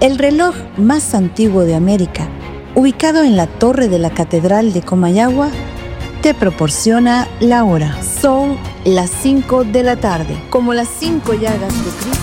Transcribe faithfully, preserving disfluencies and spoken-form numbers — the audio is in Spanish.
El reloj más antiguo de América, ubicado en la torre de la Catedral de Comayagua, te proporciona la hora. Son las cinco de la tarde, como las cinco llagas de Cristo.